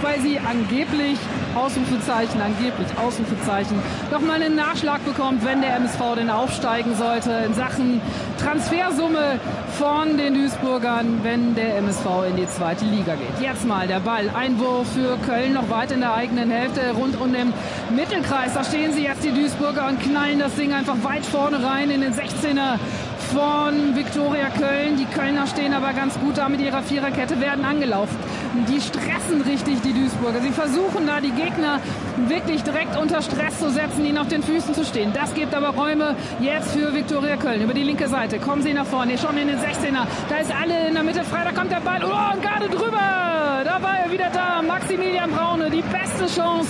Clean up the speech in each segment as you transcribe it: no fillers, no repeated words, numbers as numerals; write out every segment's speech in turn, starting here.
weil sie angeblich, Ausrufezeichen, doch mal einen Nachschlag bekommt, wenn der MSV denn aufsteigen sollte in Sachen Transfersumme von den Duisburgern, wenn der MSV in die zweite Liga geht. Jetzt mal der Ball, Einwurf für Köln, noch weit in der eigenen Hälfte, rund um den Mittelkreis. Da stehen sie jetzt, die Duisburger, und knallen das Ding einfach weit vorne rein in den 16er von Viktoria Köln. Die Kölner stehen aber ganz gut da mit ihrer Viererkette, werden angelaufen. Die stressen richtig, die Duisburger. Sie versuchen da, die Gegner wirklich direkt unter Stress zu setzen, ihnen auf den Füßen zu stehen. Das gibt aber Räume jetzt für Viktoria Köln. Über die linke Seite kommen sie nach vorne, schon in den 16er. Da ist alle in der Mitte frei, da kommt der Ball. Oh, und gerade drüber. Da war er wieder da, Maximilian Braune. Die beste Chance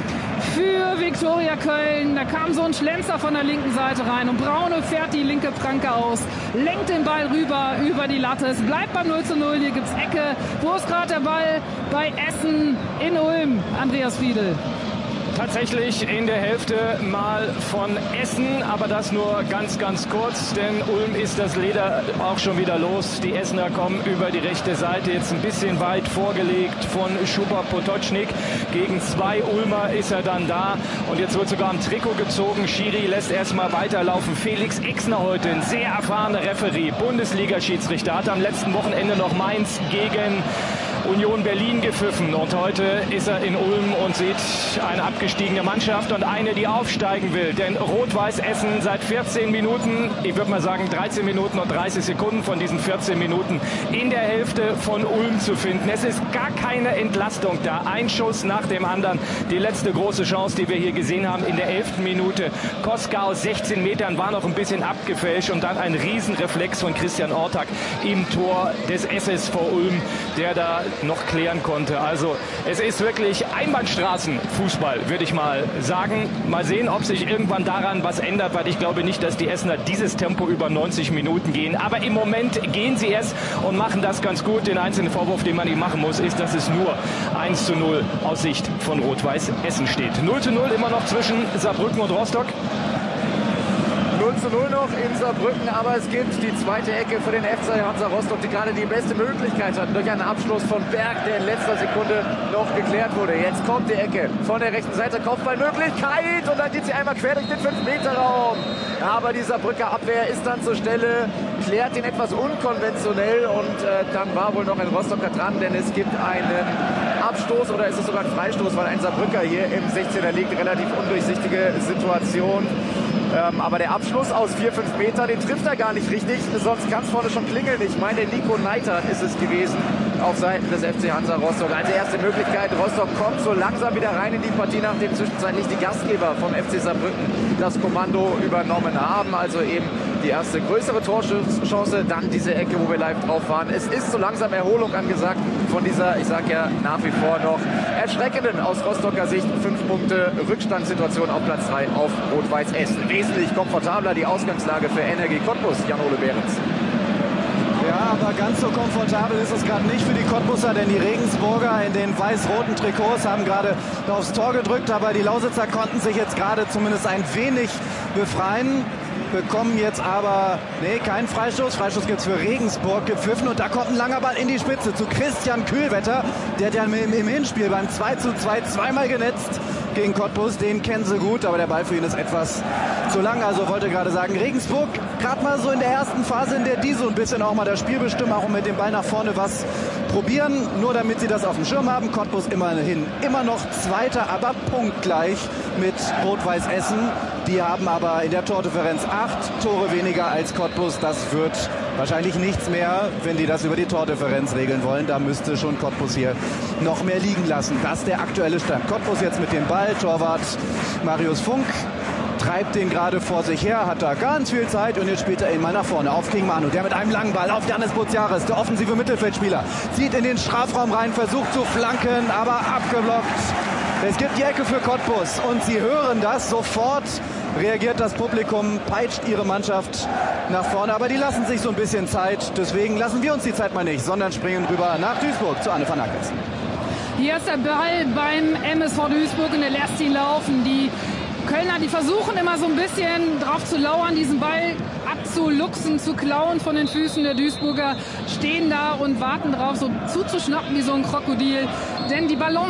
für Viktoria Köln. Da kam so ein Schlenzer von der linken Seite rein und Braune fährt die linke Pranke aus, lenkt den Ball rüber über die Latte. Es bleibt beim 0:0. Hier gibt's Ecke. Wo ist gerade der Ball? Bei Essen in Ulm. Andreas Fiedel. Tatsächlich in der Hälfte mal von Essen, aber das nur ganz, ganz kurz, denn Ulm ist das Leder auch schon wieder los. Die Essener kommen über die rechte Seite, jetzt ein bisschen weit vorgelegt von Schuber Potocznik. Gegen 2 Ulmer ist er dann da und jetzt wird sogar am Trikot gezogen. Schiri lässt erstmal weiterlaufen. Felix Exner heute, ein sehr erfahrener Referee, Bundesliga-Schiedsrichter, hat am letzten Wochenende noch Mainz gegen Union Berlin gepfiffen und heute ist er in Ulm und sieht eine abgestiegene Mannschaft und eine, die aufsteigen will. Denn Rot-Weiß Essen seit 14 Minuten, ich würde mal sagen 13 Minuten und 30 Sekunden von diesen 14 Minuten in der Hälfte von Ulm zu finden. Es ist gar keine Entlastung da. Ein Schuss nach dem anderen. Die letzte große Chance, die wir hier gesehen haben in der 11. Minute. Koska aus 16 Metern war noch ein bisschen abgefälscht und dann ein Riesenreflex von Christian Ortak im Tor des SSV Ulm, der da noch klären konnte. Also es ist wirklich Einbahnstraßenfußball, würde ich mal sagen. Mal sehen, ob sich irgendwann daran was ändert, weil ich glaube nicht, dass die Essener dieses Tempo über 90 Minuten gehen. Aber im Moment gehen sie es und machen das ganz gut. Den einzigen Vorwurf, den man ihnen machen muss, ist, dass es nur 1:0 aus Sicht von Rot-Weiß Essen steht. 0:0 immer noch zwischen Saarbrücken und Rostock. 0:0 noch in Saarbrücken, aber es gibt die zweite Ecke für den FC Hansa Rostock, die gerade die beste Möglichkeit hat, durch einen Abschluss von Berg, der in letzter Sekunde noch geklärt wurde. Jetzt kommt die Ecke von der rechten Seite, Kopfballmöglichkeit und dann geht sie einmal quer durch den 5-Meter-Raum. Aber die Saarbrücker Abwehr ist dann zur Stelle, klärt ihn etwas unkonventionell und dann war wohl noch ein Rostocker dran, denn es gibt einen Abstoß oder ist es sogar ein Freistoß, weil ein Saarbrücker hier im 16er liegt. Relativ undurchsichtige Situation. Aber der Abschluss aus 4-5 Metern, den trifft er gar nicht richtig, sonst kann es vorne schon klingeln. Ich meine, Nico Neitert ist es gewesen auf Seiten des FC Hansa Rostock. Als erste Möglichkeit, Rostock kommt so langsam wieder rein in die Partie, nachdem zwischenzeitlich die Gastgeber vom FC Saarbrücken das Kommando übernommen haben. Also eben die erste größere Torchance, dann diese Ecke, wo wir live drauf waren. Es ist so langsam Erholung angesagt von dieser, ich sage ja nach wie vor noch erschreckenden, aus Rostocker Sicht, 5 Punkte Rückstandssituation auf Platz 3 auf Rot-Weiß Essen. Wesentlich komfortabler die Ausgangslage für Energie Cottbus, Jan-Ole Behrens. Ja, aber ganz so komfortabel ist es gerade nicht für die Cottbusser, denn die Regensburger in den weiß-roten Trikots haben gerade aufs Tor gedrückt, aber die Lausitzer konnten sich jetzt gerade zumindest ein wenig befreien. Bekommen jetzt aber, kein Freistoß. Freistoß gibt es für Regensburg gepfiffen und da kommt ein langer Ball in die Spitze zu Christian Kühlwetter. Der hat ja im Hinspiel beim 2:2 zweimal genetzt gegen Cottbus. Den kennen sie gut, aber der Ball für ihn ist etwas zu lang. Also wollte gerade sagen, Regensburg gerade mal so in der ersten Phase, in der die so ein bisschen auch mal das Spiel bestimmen, auch mit dem Ball nach vorne was probieren, nur damit sie das auf dem Schirm haben. Cottbus immerhin immer noch Zweiter, aber punktgleich mit Rot-Weiß Essen. Die haben aber in der Tordifferenz 8 Tore weniger als Cottbus. Das wird wahrscheinlich nichts mehr, wenn die das über die Tordifferenz regeln wollen. Da müsste schon Cottbus hier noch mehr liegen lassen. Das ist der aktuelle Stand. Cottbus jetzt mit dem Ball. Torwart Marius Funk treibt den gerade vor sich her, hat da ganz viel Zeit und jetzt spielt er ihn mal nach vorne auf King Manu, der mit einem langen Ball auf Janis Butziaris, der offensive Mittelfeldspieler, zieht in den Strafraum rein, versucht zu flanken, aber abgeblockt. Es gibt die Ecke für Cottbus und sie hören das sofort. Reagiert das Publikum, peitscht ihre Mannschaft nach vorne, aber die lassen sich so ein bisschen Zeit. Deswegen lassen wir uns die Zeit mal nicht, sondern springen rüber nach Duisburg zu Anne van Ackels. Hier ist der Ball beim MSV Duisburg und er lässt ihn laufen. Die Kölner, die versuchen immer so ein bisschen drauf zu lauern, diesen Ball abzuluxen, zu klauen von den Füßen der Duisburger, stehen da und warten drauf, so zuzuschnappen wie so ein Krokodil. Denn die Balance